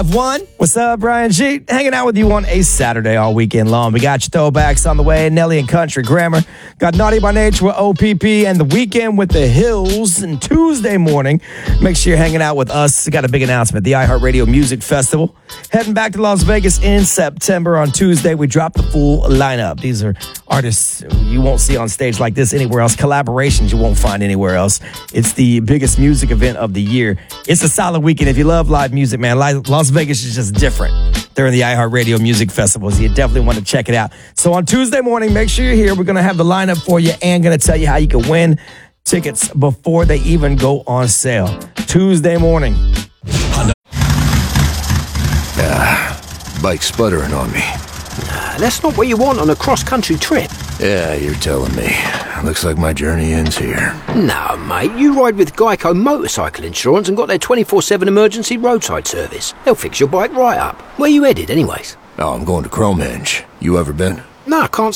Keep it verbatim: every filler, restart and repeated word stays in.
One. What's up, Brian G? Hanging out with you on a Saturday all weekend long. We got your throwbacks on the way. Nelly and Country Grammar. Got Naughty by Nature with O P P and The Weekend with The Hills. And Tuesday morning, make sure you're hanging out with us. We got a big announcement. The iHeartRadio Music Festival. Heading back to Las Vegas in September. On Tuesday, we drop the full lineup. These are artists you won't see on stage like this anywhere else. Collaborations you won't find anywhere else. It's the biggest music event of the year. It's a solid weekend. If you love live music, man, Las Vegas is just different during the iHeartRadio Music Festival. So you definitely want to check it out. So on Tuesday morning, make sure you're here. We're going to have the lineup for you and going to tell you how you can win tickets before they even go on sale. Tuesday morning. Ah, bike sputtering on me. Nah, that's not what you want on a cross-country trip. Yeah, you're telling me. Looks like my journey ends here. No, mate, you ride with Geico Motorcycle Insurance and got their twenty-four seven emergency roadside service. They'll fix your bike right up. Where you headed, anyways? Oh, I'm going to Chromehenge. You ever been? No, I can't